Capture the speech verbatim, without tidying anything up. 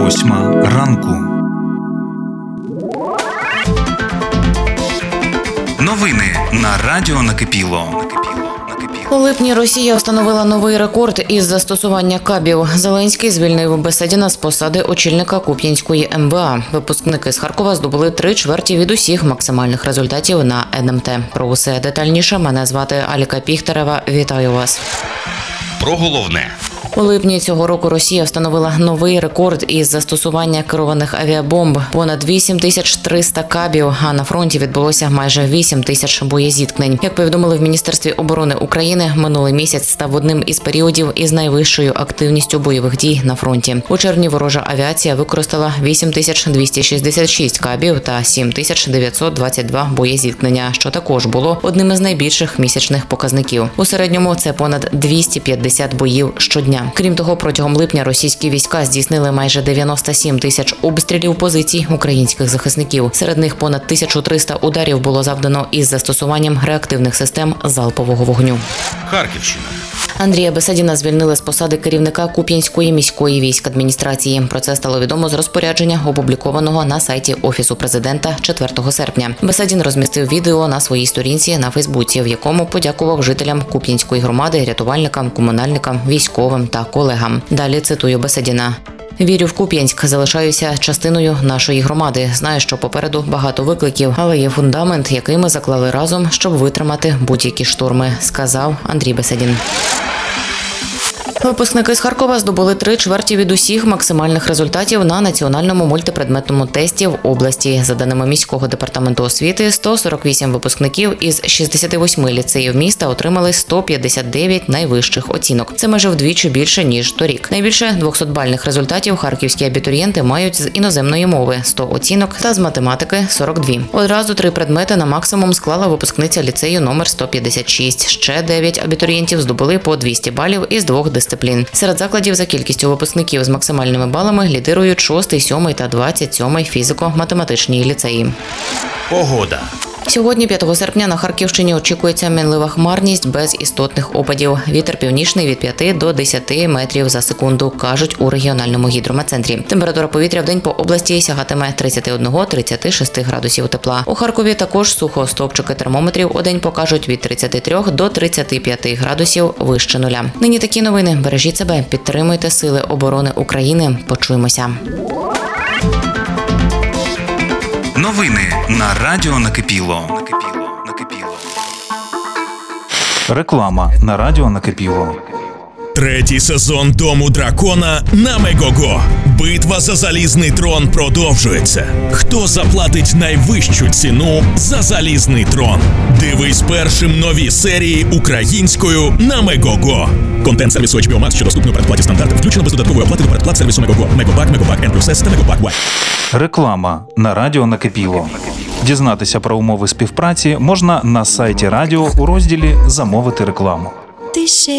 Восьма ранку. Новини на Радіо Накипіло. У липні Росія встановила новий рекорд із застосування кабів. Зеленський звільнив Беседіна з посади очільника Куп'янської ем ве а. Випускники з Харкова здобули три чверті від усіх максимальних результатів на ен ем те. Про усе детальніше мене звати Аліка Піхтерева. Вітаю вас. Про головне. У липні цього року Росія встановила новий рекорд із застосування керованих авіабомб – понад вісім тисяч триста кабів, а на фронті відбулося майже вісім тисяч боєзіткнень. Як повідомили в Міністерстві оборони України, минулий місяць став одним із періодів із найвищою активністю бойових дій на фронті. У червні ворожа авіація використала вісім тисяч двісті шістдесят шість кабів та сім тисяч дев'ятсот двадцять два боєзіткнення, що також було одним із найбільших місячних показників. У середньому це понад двісті п'ятдесят боїв щодня. Крім того, протягом липня російські війська здійснили майже дев'яносто сім тисяч обстрілів позицій українських захисників. Серед них понад тисячу триста ударів було завдано із застосуванням реактивних систем залпового вогню. Харківщина. Андрія Беседіна звільнили з посади керівника Куп'янської міської військадміністрації. Про це стало відомо з розпорядження, опублікованого на сайті Офісу президента четвертого серпня. Беседін розмістив відео на своїй сторінці на Фейсбуці, в якому подякував жителям Куп'янської громади, рятувальникам, комунальникам, військовим та колегам. Далі цитую Беседіна. «Вірю в Куп'янськ, залишаюся частиною нашої громади. Знаю, що попереду багато викликів, але є фундамент, який ми заклали разом, щоб витримати будь-які шторми», – сказав Андрій Беседін. Випускники з Харкова здобули три чверті від усіх максимальних результатів на національному мультипредметному тесті в області. За даними міського департаменту освіти, сто сорок вісім випускників із шістдесят вісім ліцеїв міста отримали сто п'ятдесят дев'ять найвищих оцінок. Це майже вдвічі більше, ніж торік. Найбільше двохсотбальних результатів харківські абітурієнти мають з іноземної мови – сто оцінок, та з математики – сорок два. Одразу три предмети на максимум склала випускниця ліцею номер сто п'ятдесят шість. Ще дев'ять абітурієнтів здобули по двісті балів із двох дисциплін. Серед закладів за кількістю випускників з максимальними балами лідирують шостий, сьомий та двадцять сьомий фізико-математичні ліцеї. Погода. Сьогодні, п'ятого серпня, на Харківщині очікується мінлива хмарність без істотних опадів. Вітер північний від п'яти до десяти метрів за секунду, кажуть у регіональному гідрометцентрі. Температура повітря в день по області сягатиме тридцять один - тридцять шість градусів тепла. У Харкові також сухо, стовпчики термометрів у день покажуть від тридцяти трьох до тридцяти п'яти градусів вище нуля. Нині такі новини. Бережіть себе, підтримуйте Сили оборони України. Почуємося. Новини на Радіо Накипіло. Реклама на Радіо Накипіло. Третій сезон «Дому дракона» на Мегого. Битва за залізний трон продовжується. Хто заплатить найвищу ціну за залізний трон? Дивись першим нові серії українською на Мегого. Контент сервісу ейч бі о Max, що доступний у передплаті стандарту, включено без додаткової оплати до передплат сервісу Мегого. Мегобак, Мегобак N плюс S та Мегобак Y. Реклама на Радіо Накипіло. Дізнатися про умови співпраці можна на сайті радіо у розділі «Замовити рекламу».